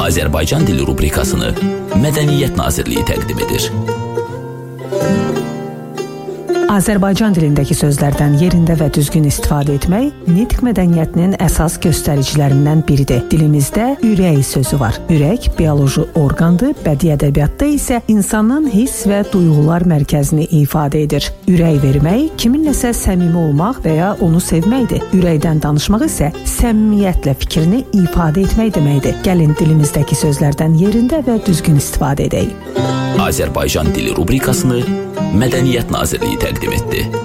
Azərbaycan dili rubrikasını Mədəniyyət Nazirliyi təqdim edir. Azərbaycan dilindəki sözlərdən yerində və düzgün istifadə etmək nitq mədəniyyətinin əsas göstəricilərindən biridir. Dilimizdə ürək sözü var. Ürək bioloji orqandır, bədii ədəbiyyatda isə insanın hiss və duyğular mərkəzini ifadə edir. Ürək vermək kiminləsə səmimi olmaq və ya onu sevməkdir. Ürəkdən danışmaq isə səmimiyyətlə fikrini ifadə etmək deməkdir. Gəlin dilimizdəki sözlərdən yerində və düzgün istifadə edək. Azərbaycan dili rubrikasını Mədəniyyət Nazirliyi təqdim etdi.